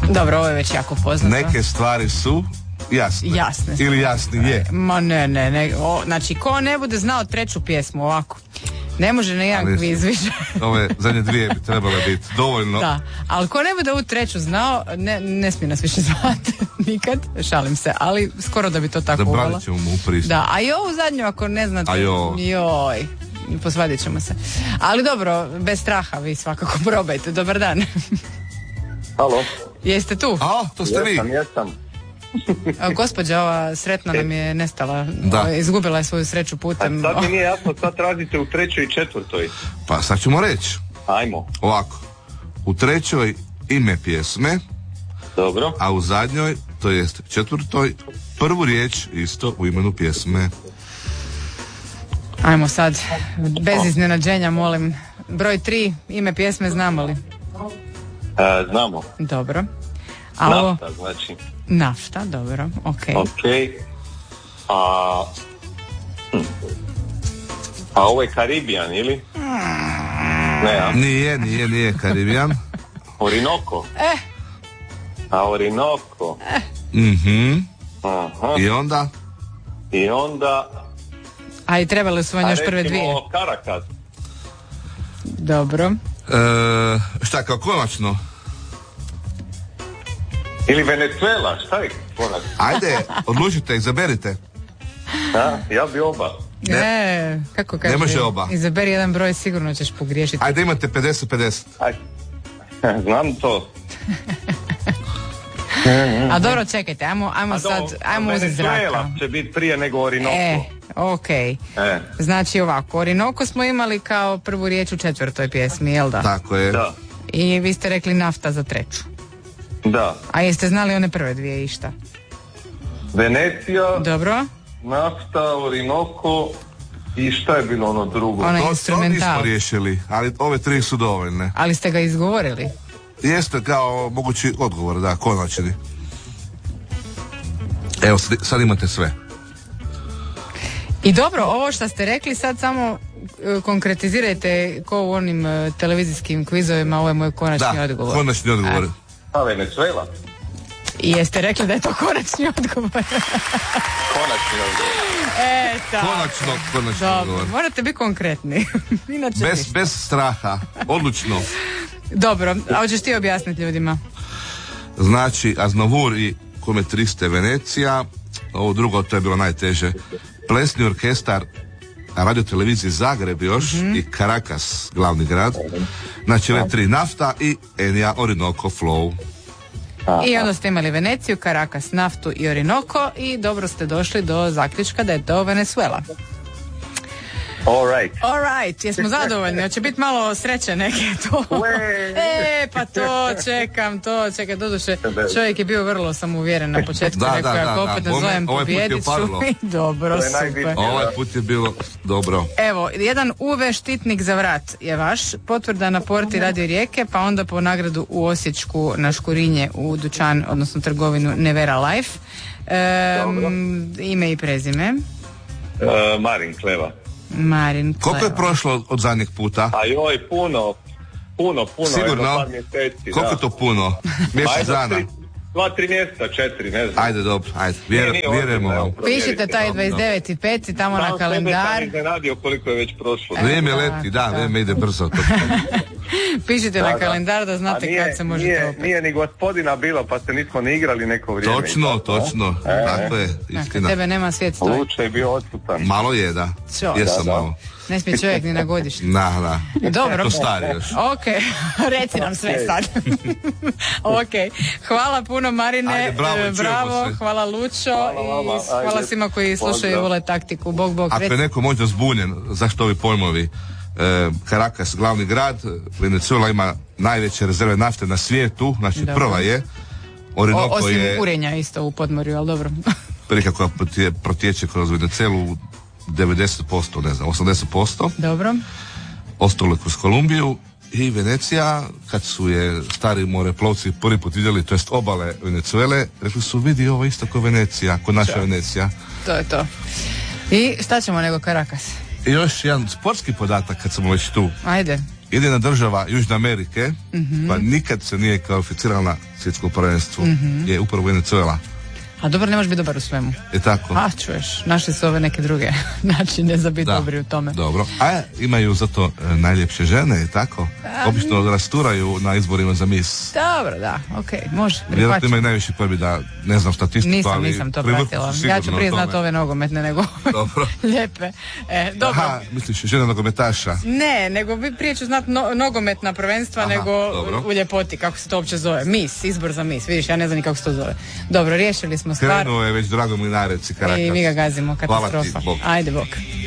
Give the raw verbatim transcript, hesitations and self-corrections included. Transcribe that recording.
Dobro, ovo je već jako poznato. Neke stvari su jasne. Jasne. Ili jasni je. Ma ne, ne, ne. O, znači, ko ne bude znao treću pjesmu ovako, ne može na jedan kviz više. Ove zadnje dvije bi trebale biti dovoljno. Da, ali ko ne bude ovu treću znao, ne, ne smije nas više zvati nikad, šalim se, ali skoro da bi to tako uvalo. Zabranit ćemo mu u pristup. Da, a i ovu zadnju ako ne znate, Ajo. joj, posvadit ćemo se. Ali dobro, bez straha vi svakako probajte. Dobar dan. Halo. Jeste tu? A, to ste vi. Jesam, jesam. A, gospođa ova sretna nam je nestala. Da. O, izgubila je svoju sreću putem. A sad mi nije jasno, sad tražite u trećoj i četvrtoj. Pa sad ćemo reći. Ajmo. Ovako. U trećoj ime pjesme, Dobro. a u zadnjoj, to jest četvrtoj, prvu riječ isto u imenu pjesme. Ajmo sad, bez iznenađenja molim. Broj tri, ime pjesme znamo li? E, znamo. Dobro. A ovo? Nafta, znači. Nafta, dobro, okej. Ok. A... Hm. A ovo je Karibijan, ili? Ne, a? Nije, nije, nije Karibijan. Orinoco. Eh. A Orinoco. Mhm. Aha. I onda? I onda... A i trebali su vam još prve dvije. A recimo Karakas. Dobro. E, šta, kao konačno? Ili Venezuela, šta je konačno? Ajde, odlučite, izaberite. A, ja bi oba. Ne. E, kako kaže? Ne može oba. Izaberi jedan broj, sigurno ćeš pogriješiti. Ajde, imate pedeset pedeset. Ajde. Znam to. A dobro, čekajte, ajmo, ajmo A sad, do, ajmo uzeti zraka. Venezuela će biti prije nego Orinoco. E, okej. E. Znači ovako, Orinoco smo imali kao prvu riječ u četvrtoj pjesmi, jel da? Tako je. Da, I vi ste rekli nafta za treću. da. A jeste znali one prve dvije i šta? Venecija, Dobro. nafta, Orinoco i šta je bilo ono drugo? Onaj To, to instrumental. nismo riješili, ali ove tri su dovoljne. Ali ste ga izgovorili? Jeste kao mogući odgovor, da, konačni. Evo, sad, sad imate sve. I dobro, ovo što ste rekli sad samo e, konkretizirajte ko u onim e, televizijskim kvizovima, ovo je moj konačni Da, odgovor. konačni odgovor. A, A Venezuela? I jeste rekli da je to konačni odgovor? Konačni odgovor. E, tako. Konačno, konačni Dobro, odgovor. morate biti konkretni. Inače Bez, ništa. bez straha, odlučno. Dobro, a hoćeš ti objasniti ljudima? Znači, Aznavour i Come triste Venecija, ovo drugo, to je bilo najteže. Plesni orkestar radio televiziji Zagreb još mm-hmm. i Caracas, glavni grad. Znači, ove tri, nafta i Ennio Orinoco Flow. I onda ste imali Veneciju, Caracas, naftu i Orinoco i dobro ste došli do zaključka da je to Venezuela. All right. All right, jesmo zadovoljni, hoće biti malo sreće neke to. E, pa to čekam, to čekam, doduše čovjek je bio vrlo samouvjeren na početku, Da, rekao da, je da, ako da. opet Bome, nazovem ovaj put je pobjedit ću. uparilo. Dobro, To je super. najbitnije. Ovaj put je bilo dobro. Evo, jedan U V štitnik za vrat je vaš, potvrda na porti Radio Rijeke, pa onda po nagradu u Osječku na Škurinje u dućan, odnosno trgovinu Nevera Life. Ehm, ime i prezime. Uh, Marin Kleva. Marin Koliko je Kleva. prošlo od, od zadnjeg puta? A joj, puno, puno, puno. jedno Sigurno? par mjeseci, Koliko da. je to puno? Mjesec Ajde, dana? tri- Dva, tri mjeseca, četiri, ne znam. Ajde, dobro, ajde. Vjer, Nije, nije vjerujemo ozbiljno, vam. evo, provjerite. Pišite taj dvadeset devet i pet tamo na Sam kalendar. sebe sam iznenadio koliko je već prošlo. Vrijeme da, leti, da, da. vrijeme ide brzo. To. Pišite Da, na da. kalendar da A znate nije, kad se možete nije, opet. nije ni gospodina bilo, pa se nismo ni igrali neko vrijeme. Točno, točno. E, Tako je, Dakle, istina. tebe nema svijet stoji. Luče je bio odsutan. Malo je, da. Čo? Jesam Da, da. malo. Ne smije čovjek ni na godišnji. Da, da. Dobro. To stari još. Ok, reci nam sve sad. Ok, hvala puno Marine, Ajde, bravo, e, čujemo bravo, se. hvala Lučo Hvala vama, i hvala ajde. svima koji slušaju i Pozdrav. vole taktiku. Bog, bog, Ako je reci. neko možda zbunjen, zašto ovi pojmovi? E, Caracas, glavni grad, Venezuela ima najveće rezerve nafte na svijetu, znači Dobro. prva je. O, Orinoco osim je kurenja isto u podmorju, ali dobro. prilika koja protje- protječe kroz Venezuelu devedeset posto, ne znam, osamdeset posto. Dobro. Ostalo je kroz Kolumbiju i Venecija, kad su je stari moreplovci prvi put vidjeli, to jest obale Venezuele, rekli su vidi ovo isto kao Venecija, kao naša Venecija. To je to. I šta ćemo nego Caracas? I još jedan sportski podatak kad smo već tu. Ajde. jedina država Južne Amerike mm-hmm. koja nikad se nije kvalificirala na svjetsko prvenstvo mm-hmm. je upravo Venezuela. A dobro, ne možeš biti dobar u svemu. Je tako. A, čuješ, našli su ove neke druge načine za biti dobri u tome. Dobro. A imaju zato e, najljepše žene, je tako? A, obično rasturaju na izborima za mis. Dobro, da, okej, okay, može. Vjerojatno imaju najviše pobjeda, ne znam statistiku, nisam, ali... Nisam, to pratila. Ja ću prije znati ove nogometne nego lijepe. E, dobro. Aha, misliš žena nogometaša? Ne, nego bi prije ću znati no, nogometna prvenstva Aha, nego dobro. U ljepoti, kako se to uopće zove. Mis, izbor za mis, vidiš, ja ne znam ni kako se to zove. Dobro, riješili smo stvar. Krenuo je već Drago Mlinarec i Karakas. I mi ga gazimo, katastrofa. Ajde, bok.